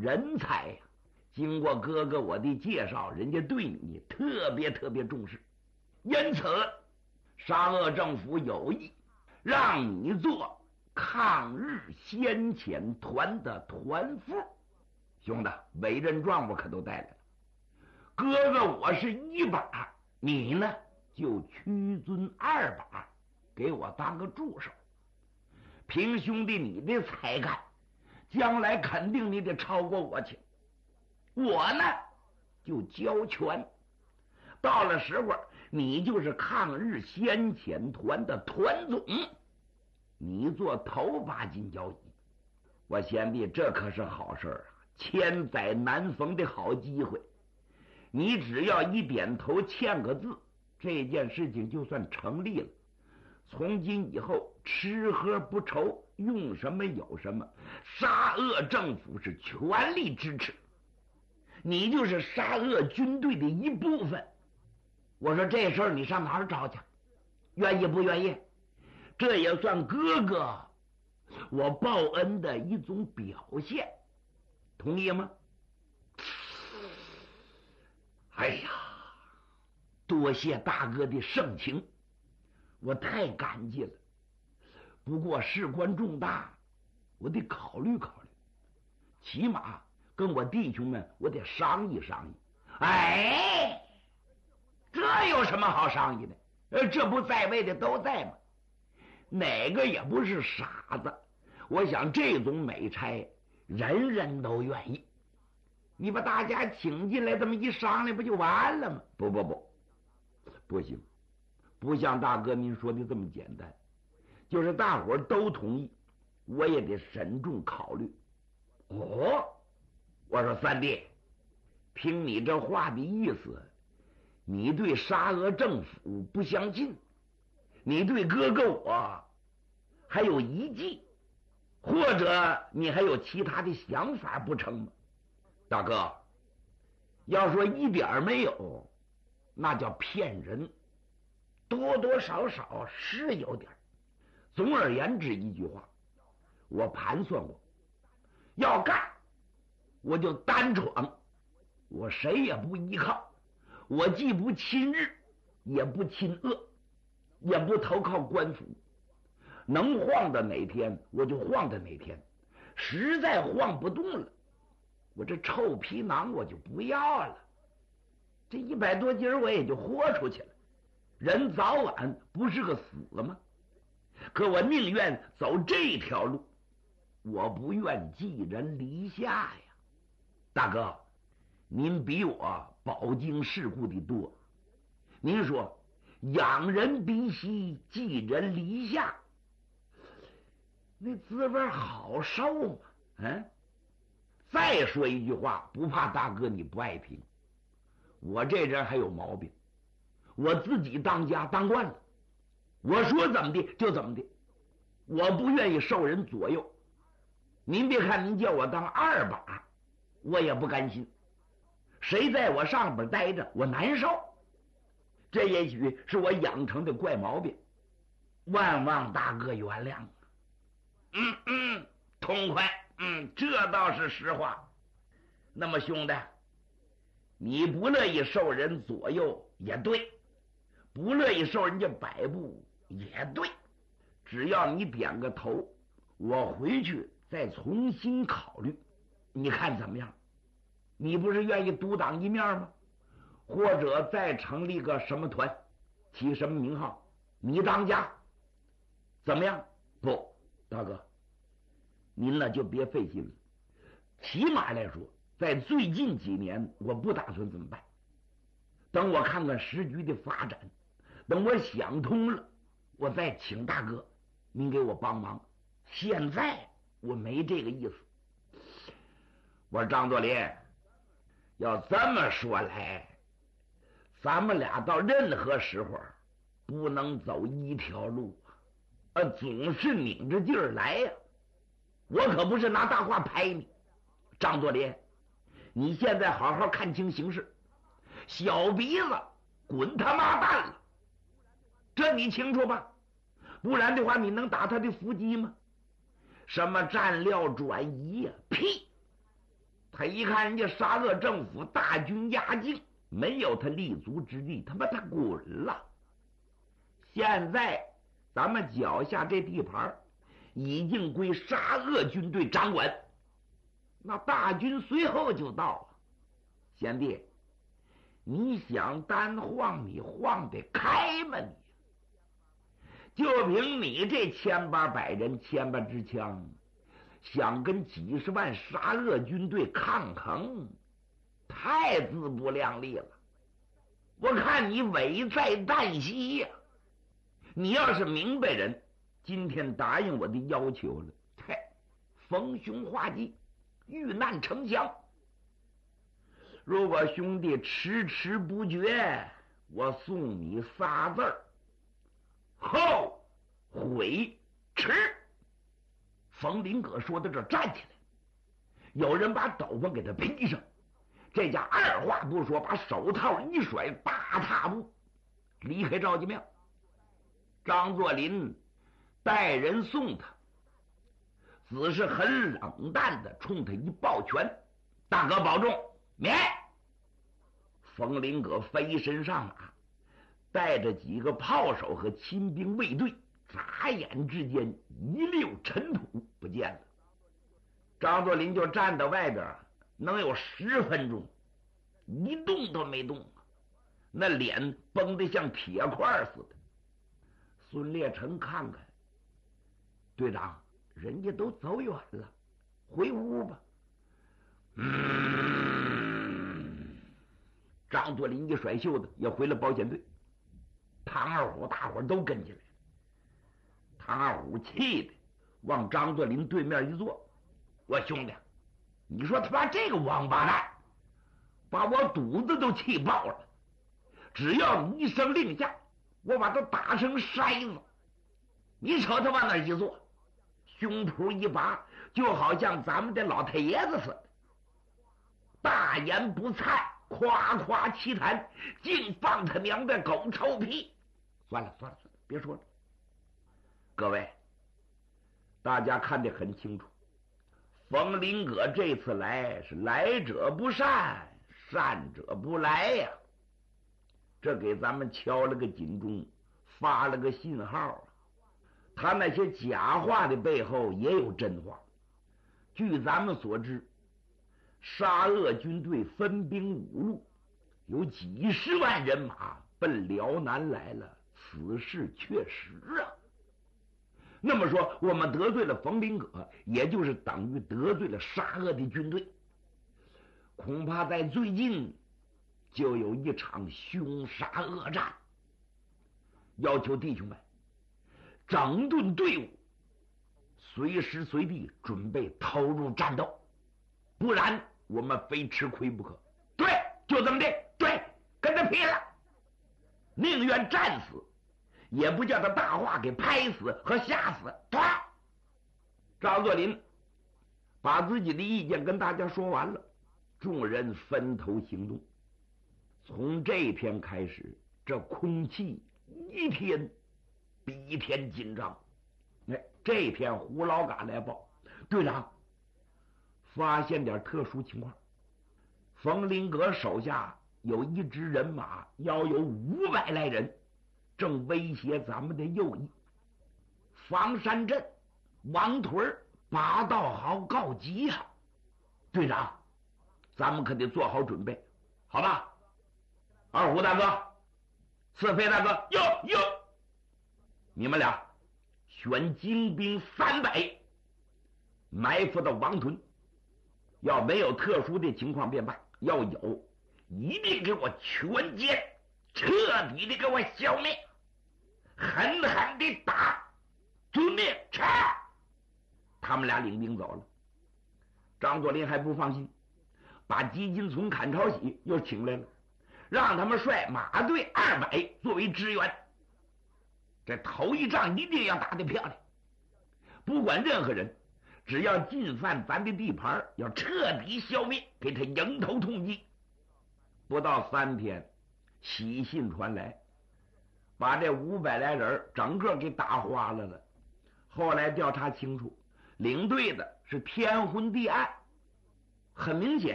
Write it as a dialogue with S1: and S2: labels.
S1: 人才呀！经过哥哥我的介绍，人家对你特别重视，因此沙俄政府有意让你做抗日先遣团的团副。兄弟，委任状我可都带来了。哥哥我是1把，你呢就屈尊2把，给我当个助手。凭兄弟你的才干，将来肯定你得超过我去。我呢就交权，到了时候你就是抗日先遣团的团总，你做头把金交椅。我贤弟，这可是好事啊，千载难逢的好机会。你只要一点头签个字，这件事情就算成立了。从今以后吃喝不愁，用什么有什么，沙俄政府是全力支持，你就是沙俄军队的一部分。我说这事儿你上哪儿找去？愿意不愿意？这也算哥哥我报恩的一种表现，同意吗？哎呀，多谢大哥的盛情，我太感激了。不过事关重大，我得考虑考虑，起码跟我弟兄们我得商议商议。哎，这有什么好商议的？这不在位的都在吗？哪个也不是傻子。我想这种美差人人都愿意，你把大家请进来，这么一商量不就完了吗？不行，不像大哥您说的这么简单。就是大伙儿都同意，我也得慎重考虑。哦，我说三弟，听你这话的意思，你对沙俄政府不相信，你对哥哥我还有疑忌，或者你还有其他的想法不成吗？大哥，要说一点没有，那叫骗人，多多少少是有点。总而言之一句话，我盘算过，要干我就单闯，我谁也不依靠，我既不亲日，也不亲俄，也不投靠官府，能晃到哪天我就晃到哪天，实在晃不动了，我这臭皮囊我就不要了，这100多斤我也就豁出去了。人早晚不是个死吗？可我宁愿走这条路，我不愿寄人篱下呀。大哥，您比我饱经世故的多，您说养人鼻息，寄人篱下，那滋味好受吗？再说一句话，不怕大哥你不爱听，我这人还有毛病，我自己当家当惯了，我说怎么的就怎么的，我不愿意受人左右。您别看您叫我当2把，我也不甘心，谁在我上边待着我难受，这也许是我养成的怪毛病，万望大哥原谅。痛快，这倒是实话。那么兄弟，你不乐意受人左右也对，不乐意受人家摆布也对，只要你点个头，我回去再重新考虑，你看怎么样？你不是愿意独当一面吗？或者再成立个什么团，起什么名号，你当家，怎么样？不，大哥，您呢就别费心了。起码来说，在最近几年，我不打算这么办。等我看看时局的发展，等我想通了，我再请大哥您给我帮忙。现在我没这个意思。我说张作霖，要这么说来，咱们俩到任何时候不能走一条路总是拧着劲儿来呀。我可不是拿大话拍你，张作霖，你现在好好看清形势，小鼻子滚他妈蛋了，这你清楚吧？不然的话，你能打他的伏击吗？什么战料转移呀？屁！ 他一看人家沙俄政府大军压境，没有他立足之地，他滚了。现在咱们脚下这地盘已经归沙俄军队掌管，那大军随后就到了。贤弟，你想单晃，你晃得开吗？你就凭你这1800人，1000支枪，想跟几十万沙俄军队抗衡，太自不量力了。我看你危在旦夕呀！你要是明白人，今天答应我的要求了，嘿，逢凶化吉，遇难成祥。如果兄弟迟迟不决，我送你仨字儿：后悔迟。冯林葛说到这站起来，有人把斗篷给他披上，这家二话不说，把手套一甩，大踏步离开赵家庙。张作霖带人送他，只是很冷淡的冲他一抱拳：“大哥保重，免。”冯林葛飞身上马，带着几个炮手和亲兵卫队，眨眼之间一溜尘土不见了。张作霖就站到外边，能有10分钟，一动都没动，那脸绷得像铁块似的。孙烈成看看，队长，人家都走远了，回屋吧。张作霖一甩袖子，也回了保险队。唐二虎大伙都跟进来。唐二虎气的往张作霖对面一坐：“我兄弟，你说他妈这个王八蛋，把我肚子都气爆了！只要你一声令下，我把他打成筛子。你瞅他往那一坐，胸脯一拔，就好像咱们的老太爷子似的，大言不惭，夸夸其谈，净放他娘的狗臭屁！算了，别说了。各位，大家看得很清楚，冯林葛这次来是来者不善，善者不来呀。这给咱们敲了个警钟，发了个信号。他那些假话的背后也有真话。据咱们所知，沙俄军队分兵5路，有几十万人马奔辽南来了，此事确实啊。那么说，我们得罪了冯林葛，也就是等于得罪了沙俄的军队。恐怕在最近就有一场凶杀恶战，要求弟兄们整顿队伍，随时随地准备投入战斗，不然我们非吃亏不可。对，就这么的，对，跟他拼了，宁愿战死，也不叫他大话给拍死和吓死。张作霖把自己的意见跟大家说完了，众人分头行动。从这天开始，这空气一天比一天紧张。这天胡老嘎来报，队长，发现点特殊情况，冯林葛手下有一支人马，要有500来人，正威胁咱们的右翼。房山镇王屯8道壕告急呀！队长，咱们可得做好准备，好吧？二虎大哥，四飞大哥，哟，你们俩选精兵300，埋伏到王屯。要没有特殊的情况便罢，要有，一定给我全歼，彻底的给我消灭，狠狠的打！遵命，撤！他们俩领兵走了。张作霖还不放心，把吉金从坎朝喜又请来了，让他们率马队200作为支援。这头一仗一定要打得漂亮，不管任何人，只要进犯咱的地盘，要彻底消灭，给他迎头痛击。不到3天，喜信传来，把这500来人整个给打花了。后来调查清楚，领队的是天昏地暗， 很明显。